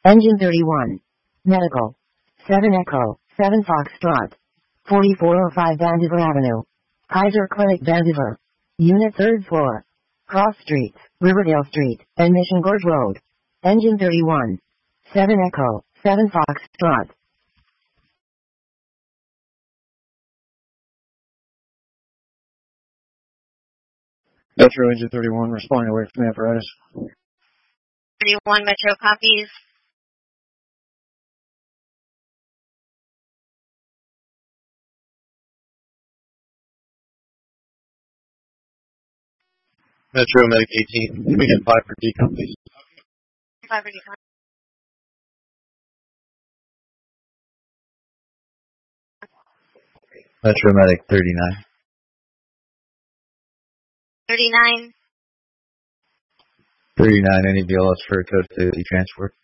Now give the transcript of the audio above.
Engine 31. Medical. 7 Echo, 7 Foxtrot. 4405 Vandiver Avenue. Kaiser Clinic Vandiver. Unit 3rd floor. Cross Street, Riverdale Street, and Mission Gorge Road. Engine 31. 7 Echo, 7 Foxtrot. Metro Engine 31, responding away from the apparatus. 31 Metro copies. Metro Medic 18, can we get 5 for decom, please? 5 for decom. Metro Medic 39. 39. 39, any BLS for code to e-transport?